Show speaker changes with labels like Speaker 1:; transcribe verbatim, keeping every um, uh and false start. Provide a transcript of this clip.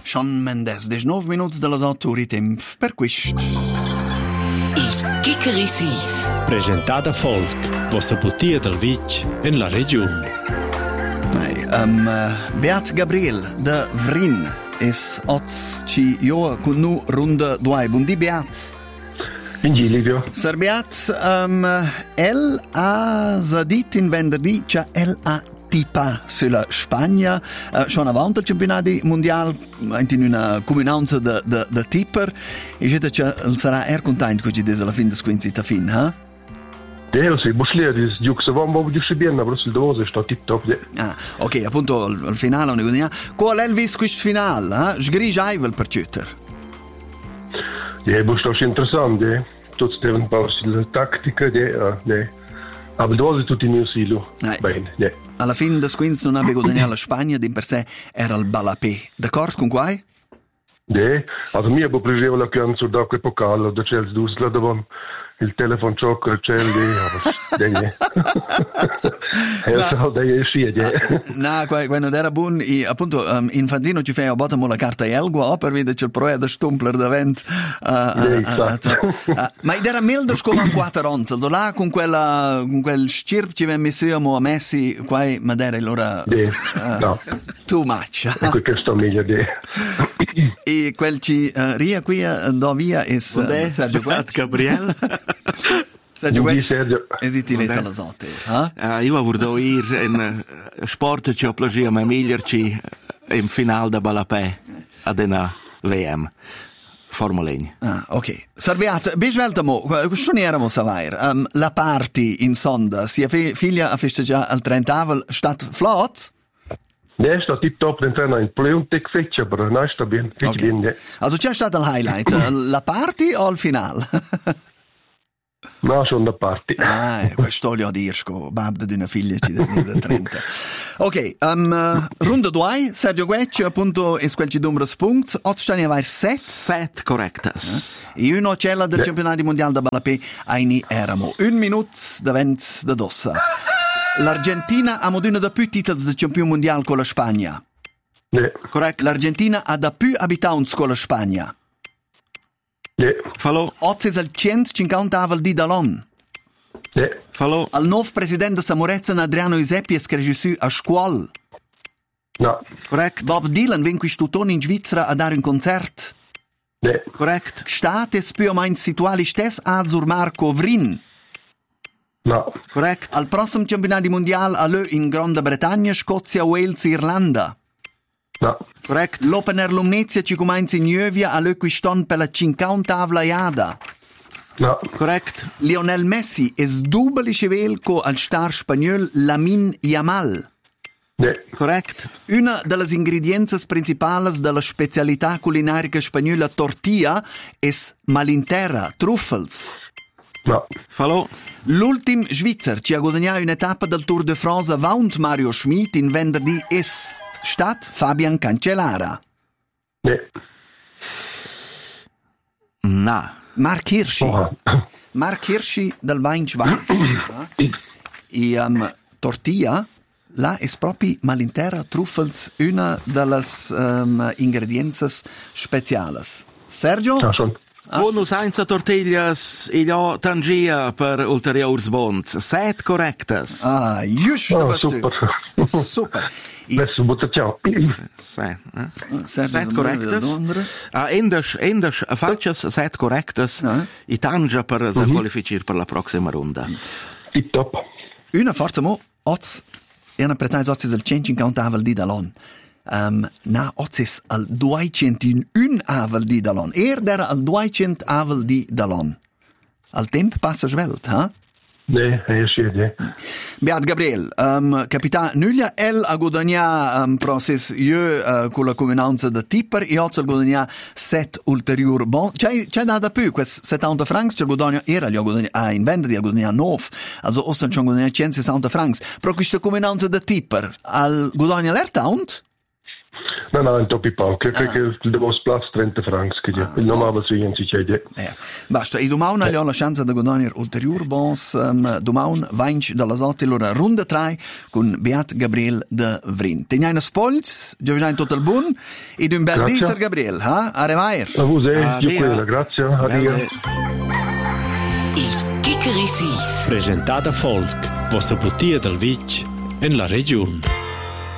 Speaker 1: Shawn Mendes, diciannove minuti dalla otto tempo per questo.
Speaker 2: Il Chickeri Sis.
Speaker 3: Presentata Folk, vostra bottiglia del Vic in la regione.
Speaker 1: Hey, um, uh, Beat Gabriel de Vrin is oz ci io con nu runda due. Buondì Beat.
Speaker 4: Quindi Livio.
Speaker 1: Sir Beat, um, el ha zadit in venerdì, cioè el ha tipa sulla Spagna, uh, schon avant il campionato mondiale, in una comunanza de, de, de tipper, e gente che sarà er contento che ci dese alla fine di squinzi ta fin, ha?
Speaker 4: Ja, sì, Buslia, di giusto, va un po' più bene, però sul dose sta tip top.
Speaker 1: Ah, ok, appunto al, al finale una guadagna. Qual è il vis questo finale, ha? Sgrigiaivel per tutter.
Speaker 4: Ja, das ist interessant, ja. Tutto devono passare la tattica, ja, ja. Aber da ist tutto in mio silo. Bene, ja.
Speaker 1: Alla fine del squinz non abbia guadagnato la Spagna, di per sé era il balapé. D'accordo con quai?
Speaker 4: Ja, also mir aber previevo la canzo da quel pokal, da Chelsea Dusla davon. Il telefono ciocco, il cielo, dai. E so, dai, è sì, dai.
Speaker 1: No, quando era buon, appunto, um, Infantino ci fa bottamo la carta Elgua, per vedere c'è il progetto Stumpler davanti. Ma era meglio scovan quattro onze, là con quella, con quel scirp ci aveva messo a Messi, qua, ma era allora...
Speaker 4: No.
Speaker 1: Too much.
Speaker 4: Ecco che sto meglio, dai.
Speaker 1: E quel ci uh, ria qui uh, da via è uh, Sergio Guet.
Speaker 3: Gabriel.
Speaker 1: Sergio Guet.
Speaker 4: Sergio.
Speaker 1: Esitiletta la zote.
Speaker 3: Uh, io vorrei ir in uh, sport ci ho piacere ma migliorci in finale da Balapé ad una V M. Formula uno.
Speaker 1: Ah, ok. Sarviat, bisveltamo, questo ne eravamo savair. Um, la party in sonda, sia fi- figlia a festeggiare al trentavel stat flot?
Speaker 4: Nee, sta tip top, den Trainer in Pleontek feccia, però no, sta bene, feccia
Speaker 1: Okay.
Speaker 4: bene.
Speaker 1: Also c'è stato il highlight, la party o il finale?
Speaker 4: No, sono da parte.
Speaker 1: Ah, questo gli ho dirco, babbo di una figlia ci da trenta. Ok, um, ronda due, Sergio Guecci, appunto, è quel numero spunt, otto stani a set.
Speaker 3: Set correctas.
Speaker 1: E uno c'è la del
Speaker 4: Yeah.
Speaker 1: campionato mondiale da Balapé, aini eramo. Un minuto davanti da dossa. L'Argentina ha moduna da più titoli di campione mondiale con la Spagna.
Speaker 4: Nee,
Speaker 1: Corretto. L'Argentina ha da più abitanti con la Spagna.
Speaker 4: nee,
Speaker 3: Fallo.
Speaker 1: Oggi è il centocinquanta di Dallon.
Speaker 4: nee,
Speaker 3: Fallo.
Speaker 1: Al nuovo presidente Samorezza Adriano Isepi è scregiuto a scuola.
Speaker 4: no,
Speaker 3: Correct.
Speaker 1: Bob Dylan viene questo in Svizzera a dare un concerto.
Speaker 4: nee,
Speaker 3: Correct.
Speaker 1: State è più o meno situato stesso a Marco Vrin.
Speaker 4: no,
Speaker 3: Correct.
Speaker 1: Al prossimo campionato mondiale all'E in Gran Bretagna, Scozia, Wales, Irlanda.
Speaker 4: no,
Speaker 3: Correct.
Speaker 1: L'Opener Lumnezia ci comincia in Jövia all'E quiston per la cinquantavla iada.
Speaker 4: no,
Speaker 3: Correct.
Speaker 1: Lionel Messi è sdubali chevelco al star spagnol Lamine Yamal.
Speaker 4: nee,
Speaker 3: Correct.
Speaker 1: Una delle ingredienze principali della specialità culinaria spagnola tortilla è malintera, truffles.
Speaker 4: no,
Speaker 3: Fallo.
Speaker 1: L'ultim Svizzer ci ha guadagnato un'etappa del Tour de France avant Mario Schmid in venerdì è stat Fabian Cancellara.
Speaker 4: nee.
Speaker 3: Na.
Speaker 1: Mark Hirschi.
Speaker 4: Oh.
Speaker 1: Mark Hirschi del Wein Schwarz. E um, tortilla, là è proprio malintera truffles, una delle um, ingredienze speciali. Sergio?
Speaker 4: Ja, schon.
Speaker 3: Uno senza tortillas, il ho tangia per ulteriors bonds. Set correctas.
Speaker 1: Ah, giusto.
Speaker 4: Oh,
Speaker 1: basta.
Speaker 4: super.
Speaker 1: Super. E,
Speaker 4: Adesso butta ciao.
Speaker 3: Set, eh?
Speaker 1: Sergio,
Speaker 3: Set correctas. Ah, endas, endas, faccias set correctas.
Speaker 1: Ah.
Speaker 3: I tangia per se qualificare per la prossima ronda.
Speaker 4: Tip top.
Speaker 1: Una forza mo, oz, è una pretesa oz del centocinquanta avel di Dallon. Um, na oz al duecentouno avel di Dallon. Er era al duecento avel di Dallon. Al tempo passa svelt, ha?
Speaker 4: Nee, hij is hier, nee.
Speaker 1: Beat Gabriel, um, capità, nulla el a guadagnar um, process io uh, con la comunanza da tipper e oggi a guadagnar set ulterior bon. C'è, c'è da più, quest settanta francs c'è guadagna, era gli a guadagnar, ah, in vendita a guadagnar nove, also ostan c'è guadagnar centosessanta francs. Però questa comunanza da tipper, al guadagna l'ertaunt?
Speaker 4: No, no, in toppi poco. Io credo che il Davos Platz trenta francs, che ah, il nome va su in Sicilia.
Speaker 1: Eh, basta, e domani abbiamo la chance di guadagnare ulteriori bons. Um, domani vince dalla Zotti l'ora ronda tre con Beat Gabriel de Vrin. Teniamo una spolz, già vedete tutto il buon, ed un bel disser Gabriel, ha? A revair.
Speaker 4: A voi, io quello, grazie, addio.
Speaker 2: Il Kikerisis.
Speaker 5: Presentata Folk, vostra bottiglia del Vic in la regione.